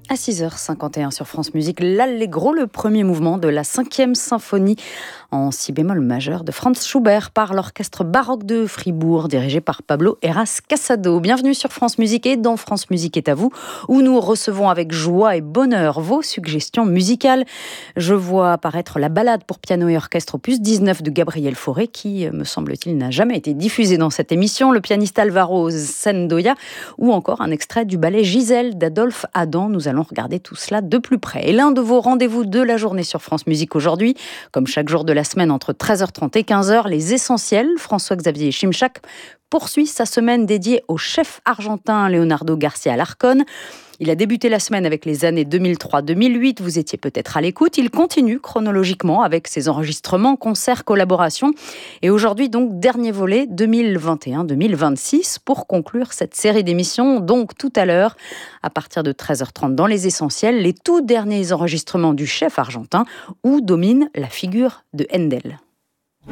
À 6h51 sur France Musique, l'Allegro, le premier mouvement de la 5e symphonie en si bémol majeur de Franz Schubert par l'orchestre baroque de Fribourg, dirigé par Pablo Heras Casado. Bienvenue sur France Musique et dans France Musique est à vous, où nous recevons avec joie et bonheur vos suggestions musicales. Je vois apparaître la ballade pour piano et orchestre opus 19 de Gabriel Fauré, qui, me semble-t-il, n'a jamais été diffusée dans cette émission, le pianiste Alvaro Sendoya, ou encore un extrait du ballet Gisèle d'Adolphe Adam. Nous allons regarder tout cela de plus près. Et l'un de vos rendez-vous de la journée sur France Musique aujourd'hui, comme chaque jour de la semaine entre 13h30 et 15h, les essentiels. François-Xavier Chimchak poursuit sa semaine dédiée au chef argentin Leonardo Garcia Alarcón. Il a débuté la semaine avec les années 2003-2008, vous étiez peut-être à l'écoute. Il continue chronologiquement avec ses enregistrements, concerts, collaborations. Et aujourd'hui, donc, dernier volet 2021-2026 pour conclure cette série d'émissions. Donc, tout à l'heure, à partir de 13h30 dans les essentiels, les tout derniers enregistrements du chef argentin où domine la figure de Handel.